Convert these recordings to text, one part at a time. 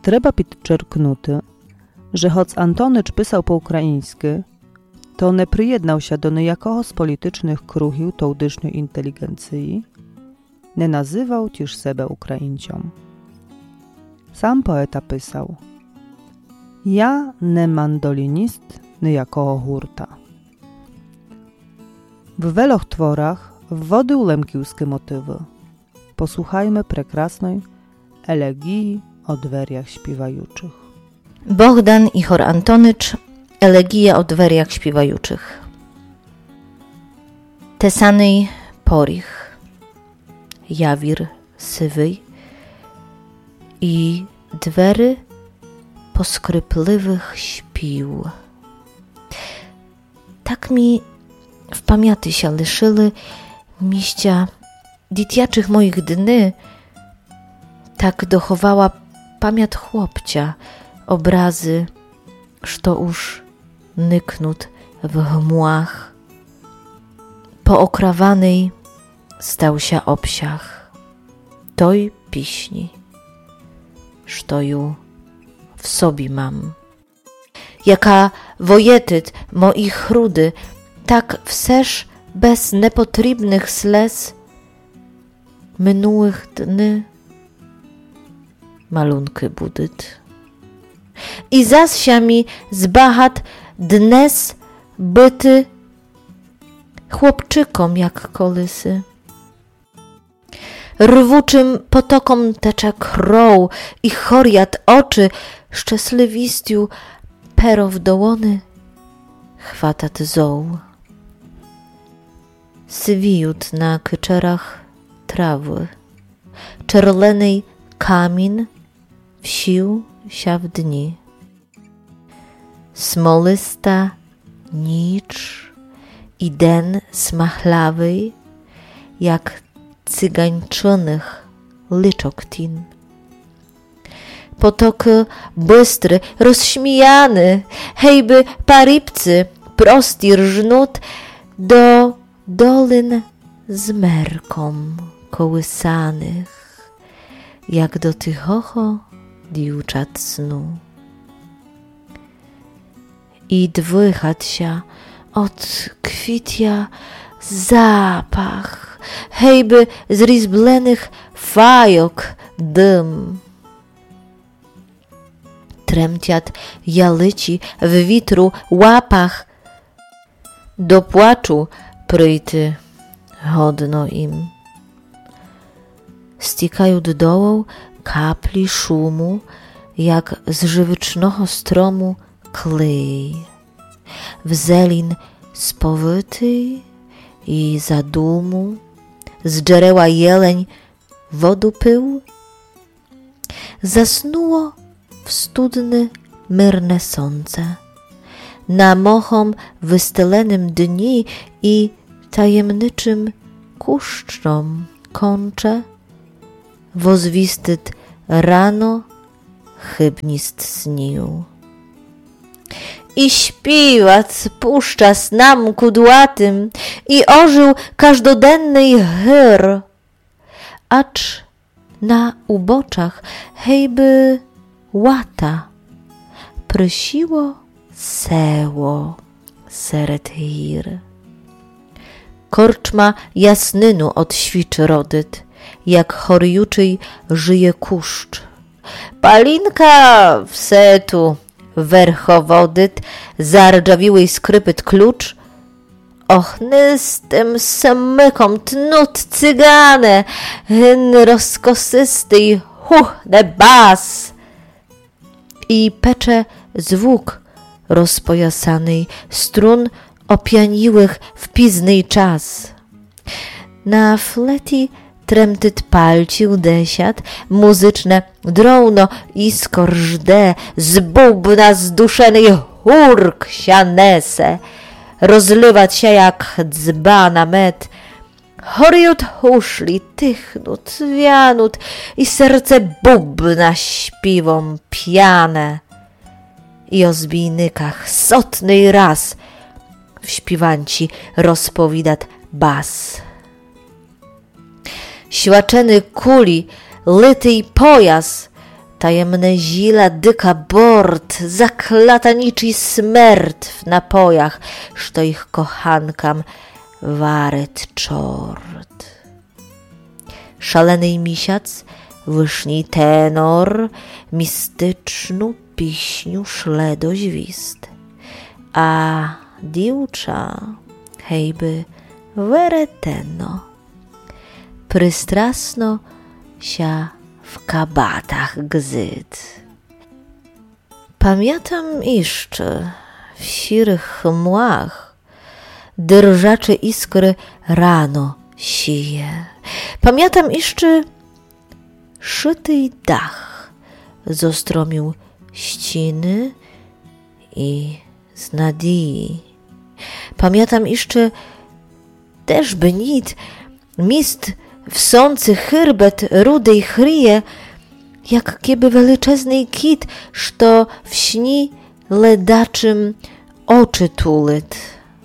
Треба підчеркнути, że choć Antonycz pisał po-ukraińsky, to nie przyjednał się do niejakoho z politycznych kruchił tołdysznej inteligencji, nie nazywał też sebe Ukraińcą. Sam poeta pisał: ja nie mandolinist niejakoho hurta. W wielu tworach wody ulemkiłskie motywy. Posłuchajmy prekrasnej elegii o dweriach śpiewajuczych. Bohdan Ihor Antonycz, Elegija o dweriach śpiewajuczych. Tesanej porich, jawir sywy i dwery poskrypliwych śpił. Tak mi w pamięci się lyszyły miścia dzieciaczych moich dny, tak dochowała pamięć chłopcia, obrazy, što już nyknut w chmłach. Po okrawanej stał się obsiach toj piśni, što ju w sobie mam. Jaka wojetyt moich rudy, tak wsesz bez nepotrzebnych slez minłych dny malunky budyt. I zassia mi zbahat dnes byty chłopczykom jak kolysy. Rwuczym potokom tecze krął i choriat oczy, szczęśliwistiu pero w dołony chwatat zoł. Sywijut na kyczerach trawy, czerlenej kamin wsił się w dni. Smolysta nicz i den smachlawy, jak cygańczonych lyczok tin. Potok bystry, rozśmijany, hejby paripcy, prosty rżnut do dolin z merką kołysanych, jak do tychocho diuczat snu. I dwychać się od kwitja zapach, hejby z rizblenych fajok dym. Tremtiat jalyci w witru łapach, do płaczu pryjty hodno im. Stikają do dołu kapli szumu, jak z żywycznego stromu klej. W zelin spowyty i zadumu z dżereła jeleń wodu pył. Zasnuło w studny myrne słońce, na mochom wystylenym dni i tajemniczym kuszczom koncze, wozwistyt rano chybnist snił. I śpiwac puszcza snam kudłatym i ożył każdodenny hyr, acz na uboczach hejby łata prysiło seło seret hir. Korczma jasnynu odświczy rodyt, jak choriuczyj żyje kuszcz. Palinka w setu werchowodyt, zardżawiłej skrypyt klucz. Ochnystym smykom tnut cygane, rozkosysty i huchne bas. I pecze zwłok rozpojasanej strun opianiłych w pizny czas. Na fleti tremtyt palcił desiat, muzyczne drąno iskor żde, z bubna zduszenej hurk sianese, rozlywać się jak dzbana met. Horiut huszli, tychnut, wianut i serce bubna śpiwą piane. I o zbijnykach sotnej raz w śpiwanci rozpowidat bas. Świaczeny kuli, lyty pojas, tajemne zila dyka bord, zaklata niczy smert w napojach, što ich kochankam waret czort. Szaleny misiac wyszni tenor, mistycznu piśniu szle do zwist, a diwcza hejby wereteno, prystrasno sia w kabatach gzyt. Pamiętam jeszcze w sirych młach drżacze iskry rano sije. Pamiętam jeszcze szyty dach zostromił ściny i z nadii. Pamiętam jeszcze też benit mist wsący chyrbet rudej chryje, jak kieby величезний kit, što w śni ledaczym oczy tulit.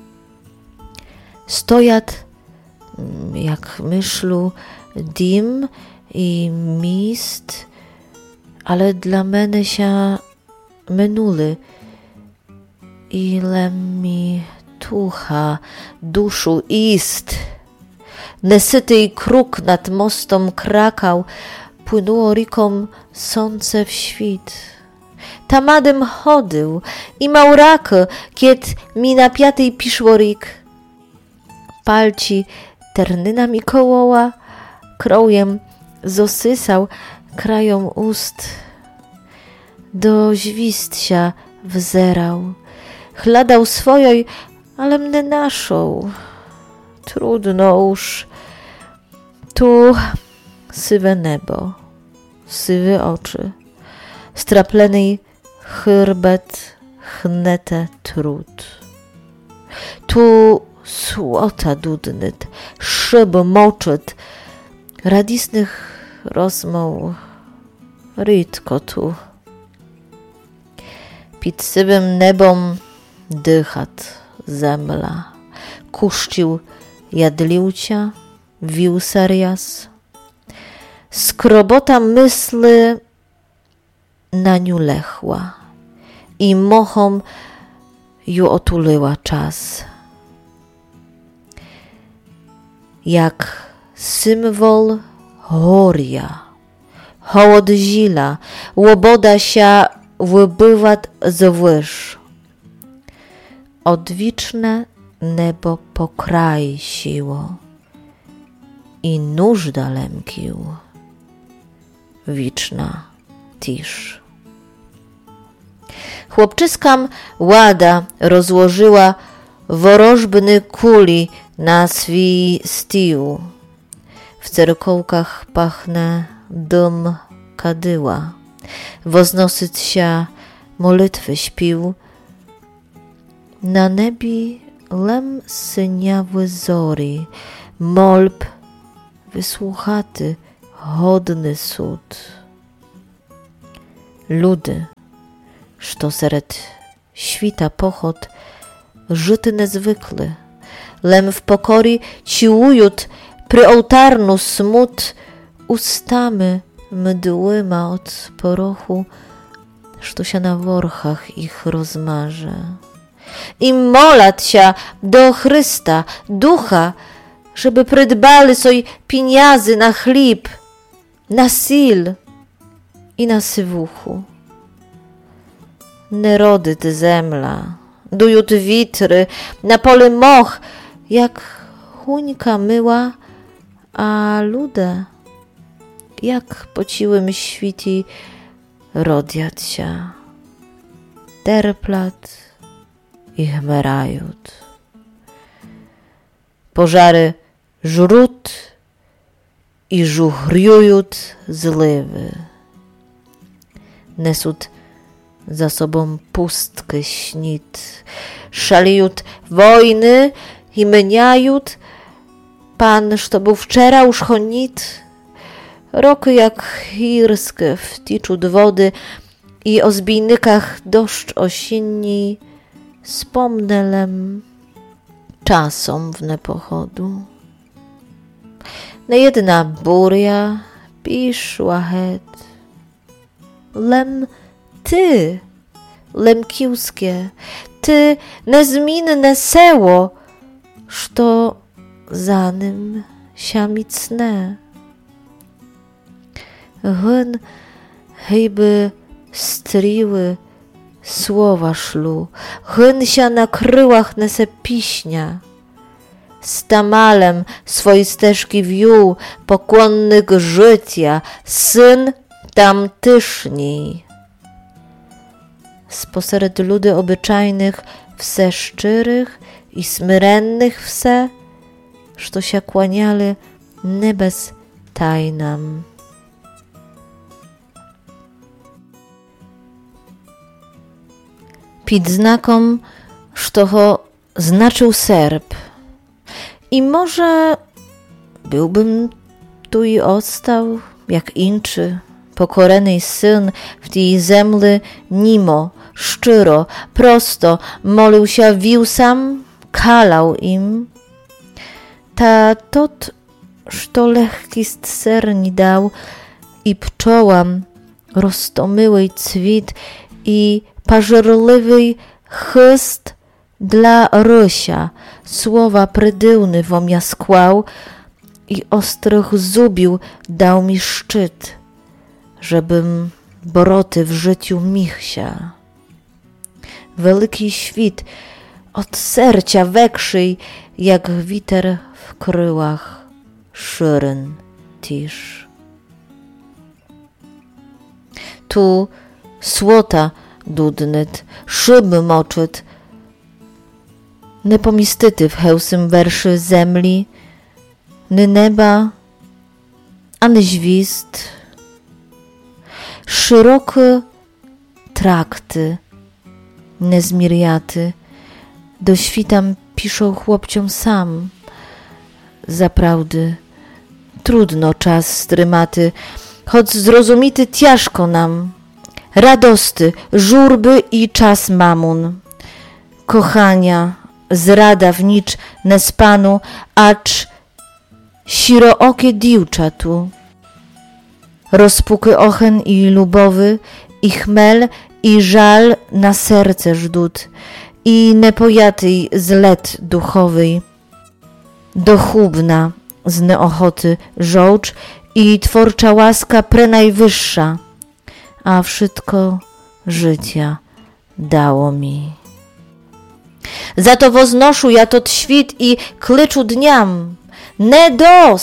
Stojat, jak myślu, dim i mist, ale dla mene się minuli. Ile mi tucha duszu ist. Nesyty kruk nad mostom krakał, płynęło rikom słońce w świt. Tamadem chodył i małrak, kied mi na piatej piszło rik. Palci ternynami kołoła, krojem zosysał krają ust. Do zwistsia wzerał, chladał swojej, ale mnie naszą. Trudno już. Tu sywe niebo, sywe oczy, straplenej chyrbet, chnete trud. Tu słota dudnyt, szyb moczyt, radisnych rozmów, rytko tu. Pід сивим небом дихат земля, кущів ядливця, вів саряс. Скробота мисли na niu lechła i mochom ju otuliła czas. Jak symbol горя, hołod zila, łoboda się wybywat zwyż. Odwiczne nebo po kraj siło i nużda lękił, wiczna tisz. Chłopczyskam łada rozłożyła worożbny kuli na swój stół. W cerkołkach pachne dym kadyła. Woznosyc się molitwy śpił. Na nebi lem syniały zori, molb wysłuchaty hodny sud. Ludy, što seret świta pochod, żyty nezwykły, lem w pokori ciłujut pry ołtarnu smut, ustamy mdłyma od porochu, što się na worchach ich rozmarze. I molat się do Chrysta, ducha, żeby prydbali soj pieniazy na chlib, na sil i na sywuchu. Nerodyt zemla, dujut witry, na pole moch, jak chuńka myła, a lude, jak po ciłym świti rodjat się. Terplat i chmerajut. Pożary żrut i żuchriujut zliwy. Nesut za sobą pustkę śnit. Szaliut wojny i myniajut. Pan, što był wczera już honit. Roky jak chirskie w ticzut wody i o zbijnykach deszcz osienni wspomnelem czasom w nepochodu. Nejedna burja piszła het. lem ty, lemkiuskie, ty nezminne seło, što za nim siamicne. Hyn hejby striły słowa szlu, hyn się na kryłach nese piśnia. Z tamalem swojej ścieżki wiół, pokłonnych życia, syn tamtyszni. Spośród ludy obyczajnych, wse szczerych i smyrennych wse, što się kłaniali nebes tajnam. Pід znakom, što ho znaczył Serb. I może byłbym tu i ostał, jak inczy, pokoreny syn w tej zemli nimo, szczero, prosto, molił się wiłsam, kalał im. Ta tot, što lehki serni dał i pczołam roztomyłej cwit i pażerliwy chyst dla Rysia, słowa prydyłny wo mia skłał i ostrych zubił dał mi szczyt, żebym boroty w życiu michsia. Wielki świt od sercia wekrzyj, jak witer w kryłach szyryn tisz. Tu słota dudnyt, szyby moczyt, nie pomistyty w hełsym werszy zemli, ny neba, any zwist, szerokie trakty, nezmiriaty, do świtam piszą chłopciom sam. Zaprawdy, trudno czas strymaty, choć zrozumity ciężko nam, radosty, żurby i czas mamun, kochania, zrada w nicz nespanu, acz sirookie diwcza tu. Rozpuky ochen i lubowy, i chmel, i żal na serce żdut, i nepojatej zlet duchowej, dochubna z neochoty żołcz i tworcza łaska prenajwyższa, a wszystko życia dało mi. Za to woznoszu ja tot świt i kliczu dniam, ne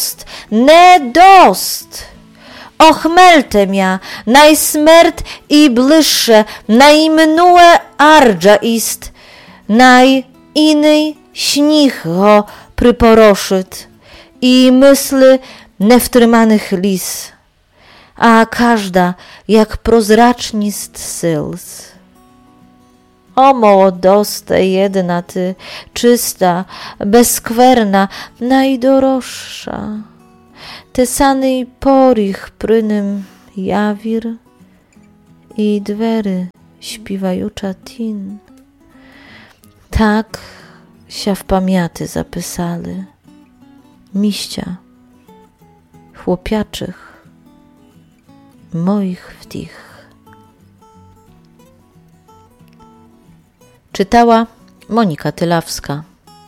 dost! Ochmelte mia, najsmert i bliższe, najmnue ardża ist, naj inej śnich go przyporoszyt i myśli newtrymanych lis, a każda jak prozracznist syls. O młodoste jedna ty, czysta, bezskwerna, najdoroższa, te sanej porich prynym jawir i dwery śpiwajucza tin. Tak się w pamięty zapisali miścia chłopiaczych moich wtich. Czytała Monika Tylawska.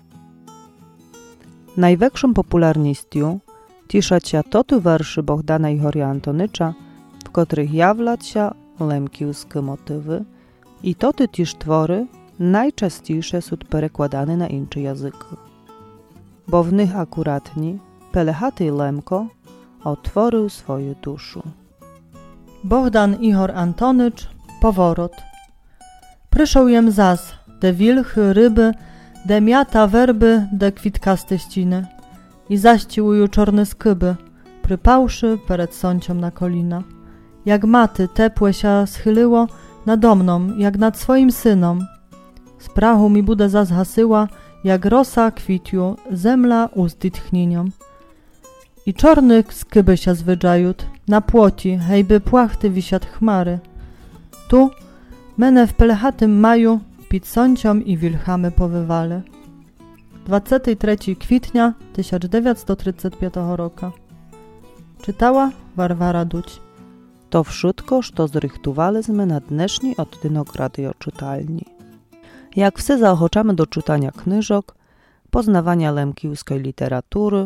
Największą popularnością cieszą się toty werszy Bohdana Ihoria Antonycza, w których jawlać się lemkiuskie motywy i toty też twory najczęściejsze są przekładane na inne języki. Bo w nich akuratnie Pelehatej Lemko otworzył swoją duszę. Bohdan Ihor Antonycz, Poworot. Pryszą jem zas, de wilchy, ryby, de miata, werby, de kwitkaste ściny. I zaściłuju czorne skyby, prypałszy pered sąciom na kolina. Jak maty tepłe się schylyło nado mną, jak nad swoim synom. Z prachu mi budę zas hasyła, jak rosa kwitju, zemla ust tchnieniom. I czorny skyby się zwydżajut, na płoci, hejby płachty wisiat chmary. Tu, mene w pelechatym maju, pід sąciom i wilchamy powywale. 23 kwietnia 1935 roku. Czytała Warwara Duć. To wszystko, što zrychtowaliśmy na dnešní odtynek radioczytalni. Jak wse zaochoczamy do czytania knyżok, poznawania lemkiewskiej literatury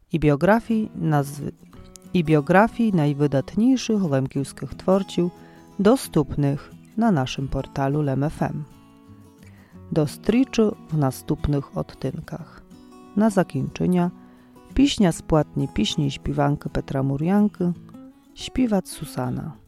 i biografii najwydatniejszych lemkiewskich twórców dostępnych na naszym portalu LemFM. Do stryczy w następnych odtynkach. Na zakończenia piśnia z płatni piśni i śpiewanki Petra Murjanki, śpiewać Susana.